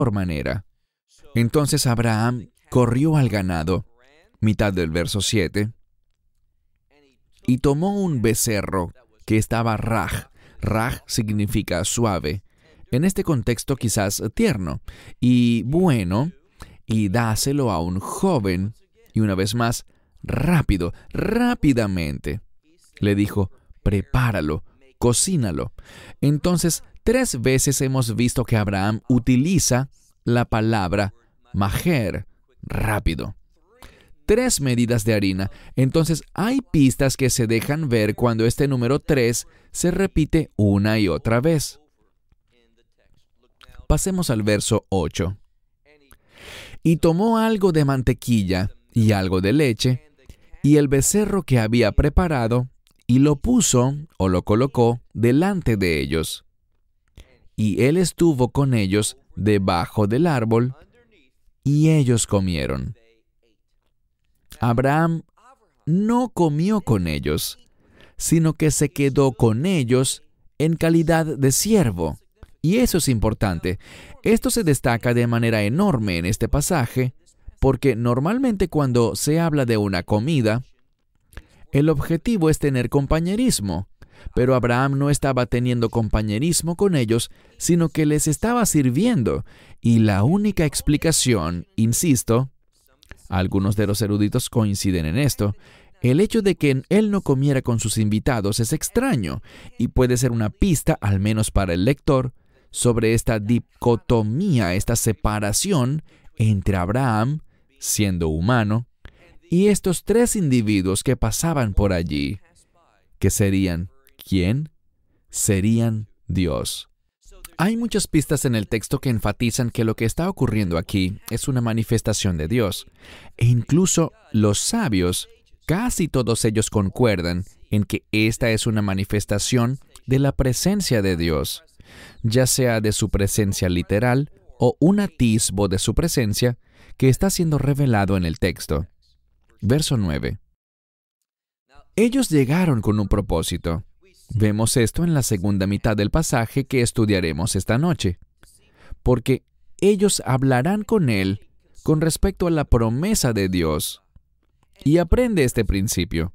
mejor manera. Entonces Abraham corrió al ganado, mitad del verso 7, y tomó un becerro que estaba raj. Raj significa suave. En este contexto quizás tierno. Y bueno, y dáselo a un joven. Y una vez más, rápidamente. Le dijo, prepáralo, cocínalo. Entonces, 3 veces hemos visto que Abraham utiliza la palabra majer, rápido. 3 medidas de harina. Entonces, hay pistas que se dejan ver cuando este número 3 se repite una y otra vez. Pasemos al verso 8. Y tomó algo de mantequilla y algo de leche, y el becerro que había preparado, y lo puso o lo colocó delante de ellos. Y él estuvo con ellos debajo del árbol, y ellos comieron. Abraham no comió con ellos, sino que se quedó con ellos en calidad de siervo. Y eso es importante. Esto se destaca de manera enorme en este pasaje, porque normalmente cuando se habla de una comida, el objetivo es tener compañerismo. Pero Abraham no estaba teniendo compañerismo con ellos, sino que les estaba sirviendo. Y la única explicación, insisto, algunos de los eruditos coinciden en esto, el hecho de que él no comiera con sus invitados es extraño y puede ser una pista, al menos para el lector, sobre esta dicotomía, esta separación entre Abraham, siendo humano, y estos 3 individuos que pasaban por allí, que serían, ¿quién? Serían Dios. Hay muchas pistas en el texto que enfatizan que lo que está ocurriendo aquí es una manifestación de Dios. E incluso los sabios, casi todos ellos concuerdan en que esta es una manifestación de la presencia de Dios, ya sea de su presencia literal o un atisbo de su presencia que está siendo revelado en el texto. Verso 9. Ellos llegaron con un propósito. Vemos esto en la segunda mitad del pasaje que estudiaremos esta noche. Porque ellos hablarán con él con respecto a la promesa de Dios. Y aprende este principio.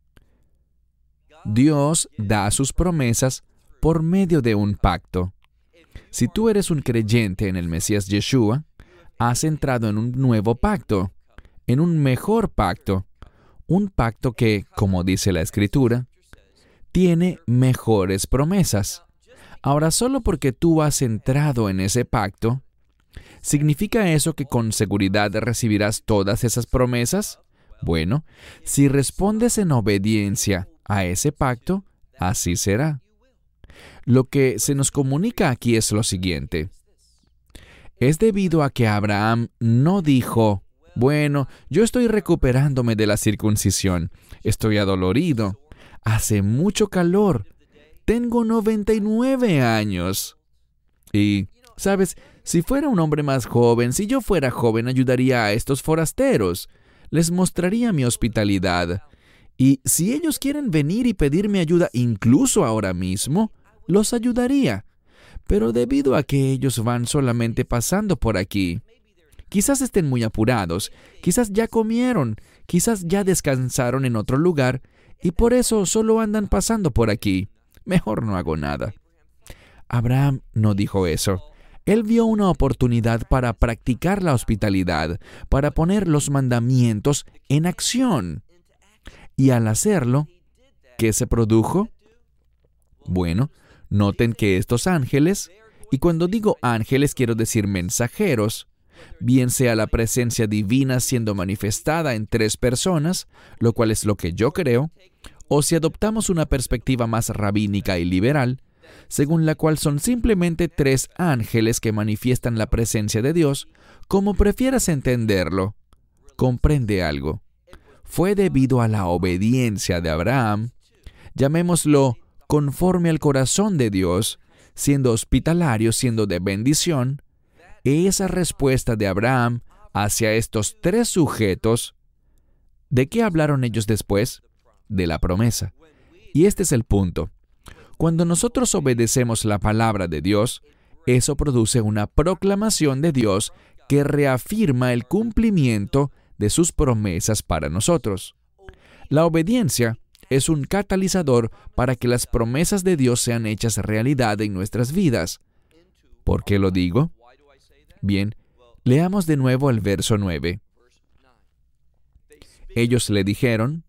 Dios da sus promesas por medio de un pacto. Si tú eres un creyente en el Mesías Yeshua, has entrado en un nuevo pacto, en un mejor pacto, un pacto que, como dice la Escritura, tiene mejores promesas. Ahora, solo porque tú has entrado en ese pacto, ¿significa eso que con seguridad recibirás todas esas promesas? Bueno, si respondes en obediencia a ese pacto, así será. Lo que se nos comunica aquí es lo siguiente. Es debido a que Abraham no dijo, bueno, yo estoy recuperándome de la circuncisión, estoy adolorido, hace mucho calor, tengo 99 años. Y, ¿sabes? Si fuera un hombre más joven, si yo fuera joven, ayudaría a estos forasteros, les mostraría mi hospitalidad. Y si ellos quieren venir y pedirme ayuda incluso ahora mismo, los ayudaría. Pero debido a que ellos van solamente pasando por aquí, quizás estén muy apurados, quizás ya comieron, quizás ya descansaron en otro lugar, y por eso solo andan pasando por aquí. Mejor no hago nada. Abraham no dijo eso. Él vio una oportunidad para practicar la hospitalidad, para poner los mandamientos en acción. Y al hacerlo, ¿qué se produjo? Bueno, noten que estos ángeles, y cuando digo ángeles quiero decir mensajeros, bien sea la presencia divina siendo manifestada en 3 personas, lo cual es lo que yo creo, o si adoptamos una perspectiva más rabínica y liberal, según la cual son simplemente 3 ángeles que manifiestan la presencia de Dios, como prefieras entenderlo, comprende algo. Fue debido a la obediencia de Abraham, llamémoslo conforme al corazón de Dios, siendo hospitalario, siendo de bendición, esa respuesta de Abraham hacia estos 3 sujetos, ¿de qué hablaron ellos después? De la promesa. Y este es el punto. Cuando nosotros obedecemos la palabra de Dios, eso produce una proclamación de Dios que reafirma el cumplimiento de sus promesas para nosotros. La obediencia es un catalizador para que las promesas de Dios sean hechas realidad en nuestras vidas. ¿Por qué lo digo? Bien, leamos de nuevo el verso 9. Ellos le dijeron,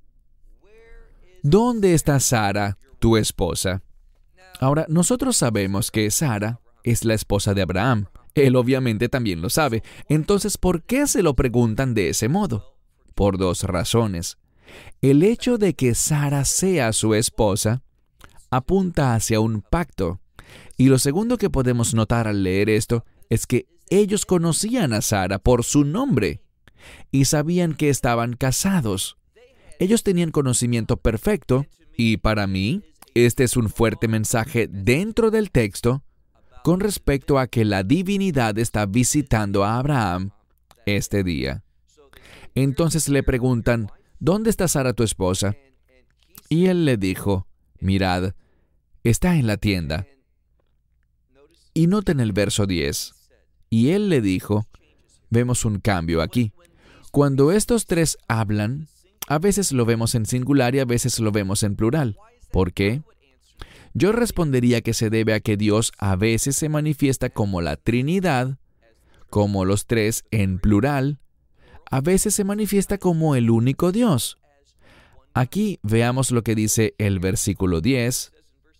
¿dónde está Sara, tu esposa? Ahora, nosotros sabemos que Sara es la esposa de Abraham. Él obviamente también lo sabe. Entonces, ¿por qué se lo preguntan de ese modo? Por dos razones. El hecho de que Sara sea su esposa apunta hacia un pacto. Y lo segundo que podemos notar al leer esto es que ellos conocían a Sara por su nombre y sabían que estaban casados. Ellos tenían conocimiento perfecto y para mí, este es un fuerte mensaje dentro del texto con respecto a que la divinidad está visitando a Abraham este día. Entonces le preguntan, ¿dónde está Sara tu esposa? Y él le dijo, mirad, está en la tienda. Y noten el verso 10. Y él le dijo, vemos un cambio aquí. Cuando estos tres hablan, a veces lo vemos en singular y a veces lo vemos en plural. ¿Por qué? Yo respondería que se debe a que Dios a veces se manifiesta como la Trinidad, como los tres en plural, a veces se manifiesta como el único Dios. Aquí veamos lo que dice el versículo 10.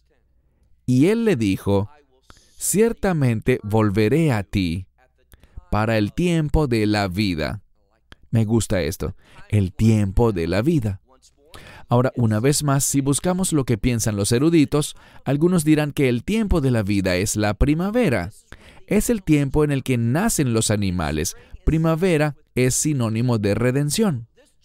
Y él le dijo, ciertamente volveré a ti para el tiempo de la vida. Me gusta esto, el tiempo de la vida. Ahora, una vez más, si buscamos lo que piensan los eruditos, algunos dirán que el tiempo de la vida es la primavera. Es el tiempo en el que nacen los animales. Primavera es sinónimo de redención.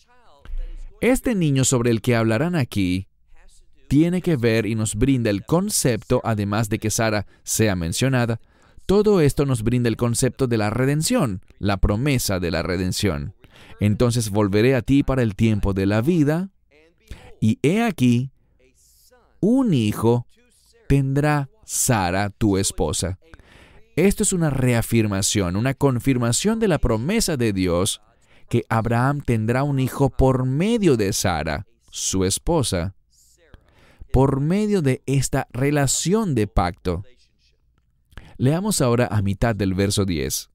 Este niño sobre el que hablarán aquí tiene que ver y nos brinda el concepto, además de que Sara sea mencionada, todo esto nos brinda el concepto de la redención, la promesa de la redención. Entonces volveré a ti para el tiempo de la vida, y he aquí, un hijo tendrá Sara, tu esposa. Esto es una reafirmación, una confirmación de la promesa de Dios que Abraham tendrá un hijo por medio de Sara, su esposa, por medio de esta relación de pacto. Leamos ahora a mitad del verso 10.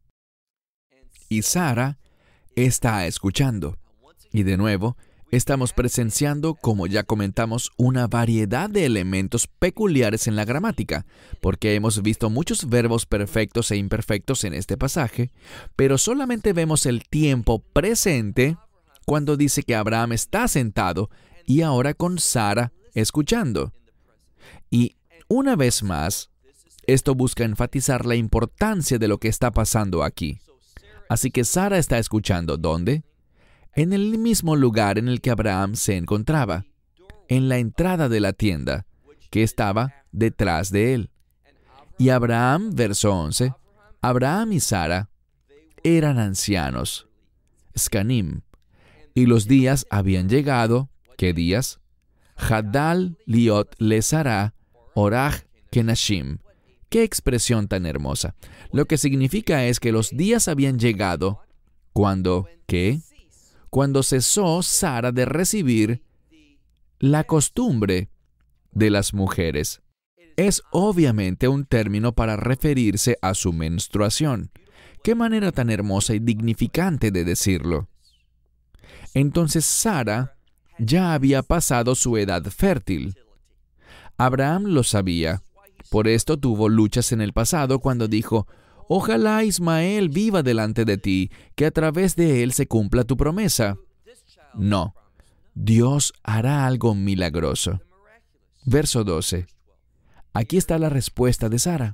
Y Sara está escuchando. Y de nuevo, estamos presenciando, como ya comentamos, una variedad de elementos peculiares en la gramática, porque hemos visto muchos verbos perfectos e imperfectos en este pasaje, pero solamente vemos el tiempo presente cuando dice que Abraham está sentado y ahora con Sara escuchando. Y una vez más, esto busca enfatizar la importancia de lo que está pasando aquí. Así que Sara está escuchando, ¿dónde? En el mismo lugar en el que Abraham se encontraba, en la entrada de la tienda, que estaba detrás de él. Y Abraham, verso 11, Abraham y Sara eran ancianos, Scanim, y los días habían llegado, ¿qué días? Hadal liot le Sara, oraj kenashim. ¡Qué expresión tan hermosa! Lo que significa es que los días habían llegado cuando, ¿qué? Cuando cesó Sara de recibir la costumbre de las mujeres. Es obviamente un término para referirse a su menstruación. ¡Qué manera tan hermosa y dignificante de decirlo! Entonces Sara ya había pasado su edad fértil. Abraham lo sabía. Por esto tuvo luchas en el pasado cuando dijo, ojalá Ismael viva delante de ti, que a través de él se cumpla tu promesa. No, Dios hará algo milagroso. Verso 12. Aquí está la respuesta de Sara.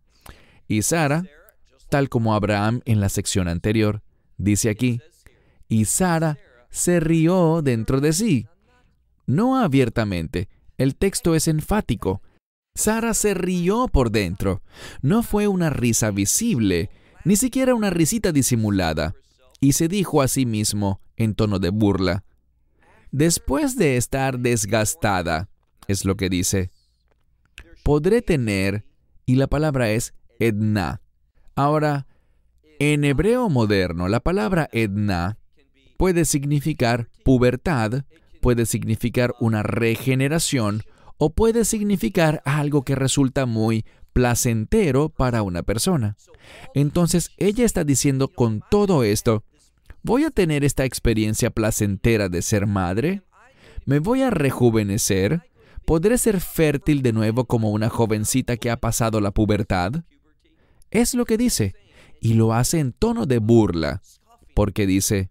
Y Sara, tal como Abraham en la sección anterior, dice aquí, y Sara se rió dentro de sí. No abiertamente, el texto es enfático. Sara se rió por dentro. No fue una risa visible, ni siquiera una risita disimulada. Y se dijo a sí mismo, en tono de burla, después de estar desgastada, es lo que dice, podré tener, y la palabra es Edna. Ahora, en hebreo moderno, la palabra Edna puede significar pubertad, puede significar una regeneración o puede significar algo que resulta muy placentero para una persona. Entonces, ella está diciendo con todo esto, ¿voy a tener esta experiencia placentera de ser madre? ¿Me voy a rejuvenecer? ¿Podré ser fértil de nuevo como una jovencita que ha pasado la pubertad? Es lo que dice, y lo hace en tono de burla, porque dice,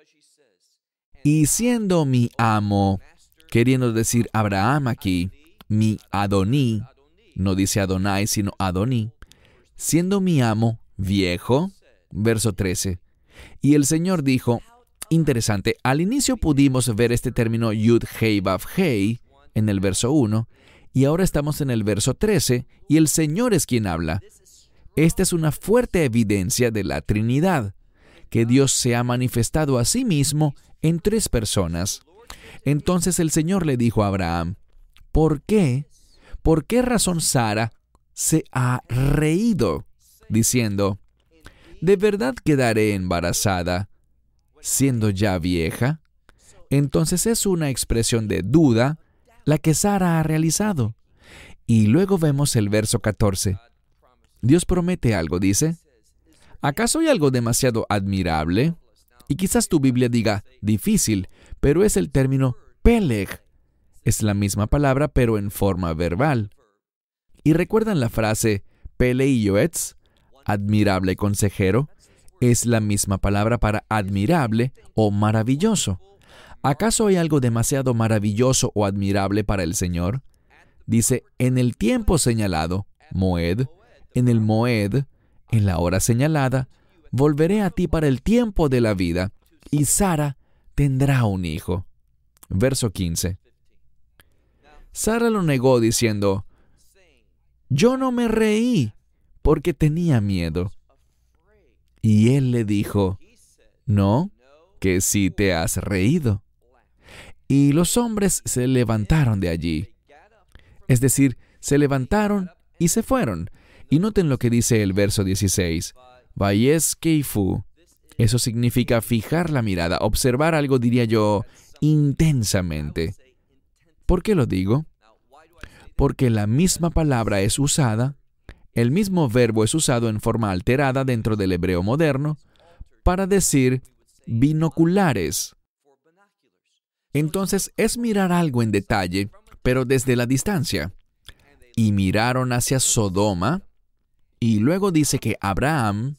y siendo mi amo, queriendo decir Abraham aquí, mi Adoní, no dice Adonai, sino Adoní, siendo mi amo viejo, verso 13. Y el Señor dijo, interesante, al inicio pudimos ver este término Yud Hei Vav Hei en el verso 1, y ahora estamos en el verso 13, y el Señor es quien habla. Esta es una fuerte evidencia de la Trinidad, que Dios se ha manifestado a sí mismo en 3 personas. Entonces el Señor le dijo a Abraham, ¿por qué? ¿Por qué razón Sara se ha reído, diciendo, ¿de verdad quedaré embarazada, siendo ya vieja? Entonces es una expresión de duda la que Sara ha realizado. Y luego vemos el verso 14. Dios promete algo, dice, ¿acaso hay algo demasiado admirable? Y quizás tu Biblia diga difícil, pero es el término Peleg. Es la misma palabra, pero en forma verbal. ¿Y recuerdan la frase Pelei Yoetz, admirable consejero? Es la misma palabra para admirable o maravilloso. ¿Acaso hay algo demasiado maravilloso o admirable para el Señor? Dice, en el tiempo señalado, Moed, en el Moed, en la hora señalada, volveré a ti para el tiempo de la vida, y Sara tendrá un hijo. Verso 15. Sara lo negó diciendo, yo no me reí porque tenía miedo. Y él le dijo, no, que sí te has reído. Y los hombres se levantaron de allí. Es decir, se levantaron y se fueron. Y noten lo que dice el verso 16. Vayes keifu. Eso significa fijar la mirada, observar algo, diría yo, intensamente. ¿Por qué lo digo? Porque la misma palabra es usada, el mismo verbo es usado en forma alterada dentro del hebreo moderno para decir binoculares. Entonces es mirar algo en detalle, pero desde la distancia. Y miraron hacia Sodoma, y luego dice que Abraham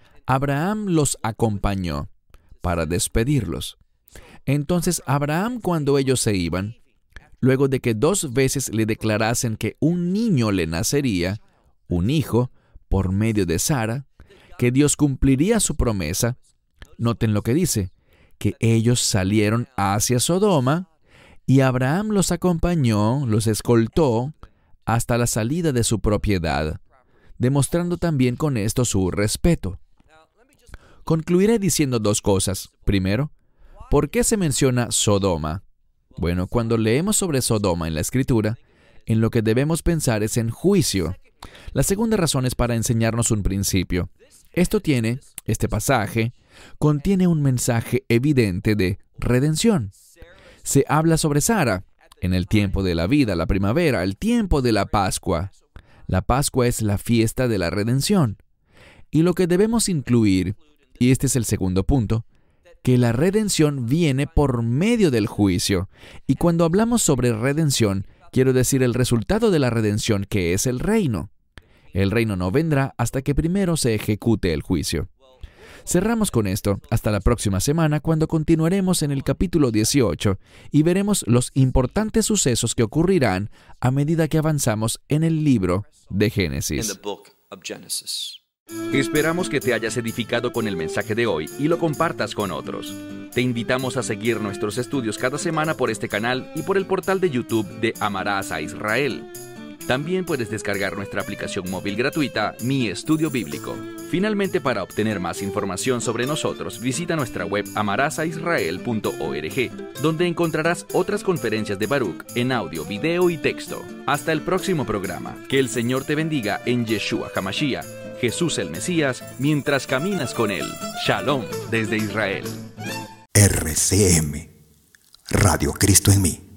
los acompañó para despedirlos. Entonces Abraham, cuando ellos se iban, luego de que 2 veces le declarasen que un niño le nacería, un hijo, por medio de Sara, que Dios cumpliría su promesa, noten lo que dice, que ellos salieron hacia Sodoma y Abraham los acompañó, los escoltó hasta la salida de su propiedad, demostrando también con esto su respeto. Concluiré diciendo 2 cosas. Primero, ¿por qué se menciona Sodoma? Bueno, cuando leemos sobre Sodoma en la Escritura, en lo que debemos pensar es en juicio. La segunda razón es para enseñarnos un principio. Este pasaje, contiene un mensaje evidente de redención. Se habla sobre Sara, en el tiempo de la vida, la primavera, el tiempo de la Pascua. La Pascua es la fiesta de la redención. Y lo que debemos incluir, y este es el segundo punto, que la redención viene por medio del juicio. Y cuando hablamos sobre redención, quiero decir el resultado de la redención, que es el reino. El reino no vendrá hasta que primero se ejecute el juicio. Cerramos con esto. Hasta la próxima semana, cuando continuaremos en el capítulo 18 y veremos los importantes sucesos que ocurrirán a medida que avanzamos en el libro de Génesis. Esperamos que te hayas edificado con el mensaje de hoy y lo compartas con otros. Te invitamos a seguir nuestros estudios cada semana por este canal y por el portal de YouTube de Amarás a Israel. También puedes descargar nuestra aplicación móvil gratuita Mi Estudio Bíblico. Finalmente, para obtener más información sobre nosotros, visita nuestra web amarasaisrael.org, donde encontrarás otras conferencias de Baruch en audio, video y texto. Hasta el próximo programa. Que el Señor te bendiga en Yeshua HaMashiach, Jesús el Mesías, mientras caminas con Él. Shalom desde Israel. RCM, Radio Cristo en mí.